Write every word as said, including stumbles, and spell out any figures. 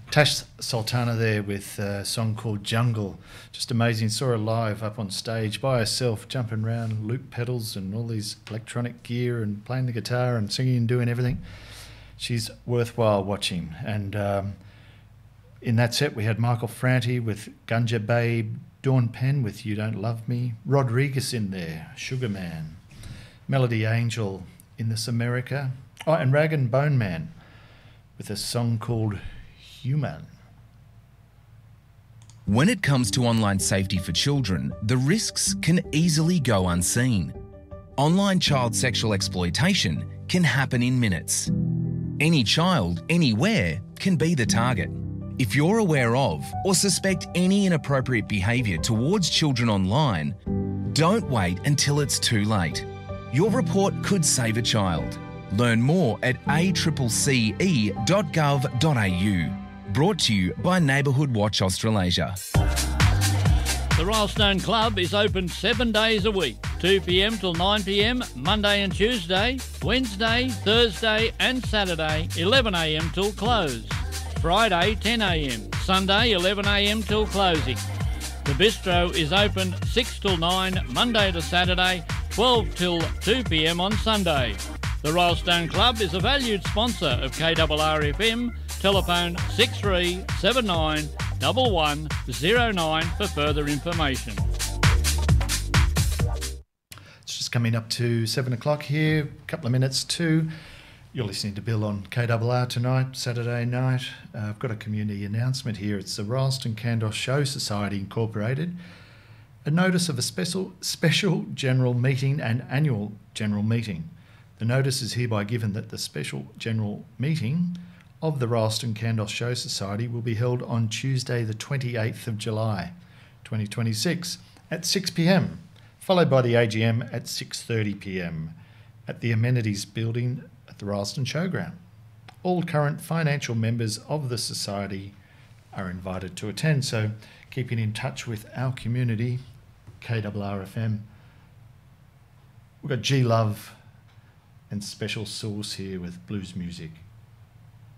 Tash Sultana there with a song called Jungle. Just amazing. Saw her live up on stage by herself, jumping around, loop pedals and all these electronic gear and playing the guitar and singing and doing everything. She's worthwhile watching. And um, in that set we had Michael Franti with Gunja Babe, Dawn Penn with You Don't Love Me, Rodriguez in there, Sugar Man, Melody Angel in This America, oh, and Rag and Bone Man with a song called Human. When it comes to online safety for children, the risks can easily go unseen. Online child sexual exploitation can happen in minutes. Any child, anywhere, can be the target. If you're aware of or suspect any inappropriate behaviour towards children online, don't wait until it's too late. Your report could save a child. Learn more at a c c c e dot gov dot a u. Brought to you by Neighbourhood Watch Australasia. The Rylestone Club is open seven days a week, two p m till nine p m, Monday and Tuesday, Wednesday, Thursday and Saturday, eleven a m till close, Friday, ten a m, Sunday, eleven a m till closing. The bistro is open six till nine, Monday to Saturday, twelve till two p m on Sunday. The Rylestone Club is a valued sponsor of K R R F M. Telephone six three seven nine one one zero nine for further information. It's just coming up to seven o'clock here, a couple of minutes to. You're listening to Bill on K R R tonight, Saturday night. Uh, I've got a community announcement here. It's the Rylestone Kandos Show Society Incorporated. A notice of a special special general meeting and annual general meeting. The notice is hereby given that the special general meeting of the Rylestone Kandos Show Society will be held on Tuesday the twenty-eighth of July twenty twenty-six at six p m, followed by the A G M at six thirty p m at the Amenities Building at the Rylestone Showground. All current financial members of the Society are invited to attend, so keeping in touch with our community, K R R F M. We've got G Love and Special Sauce here with blues music.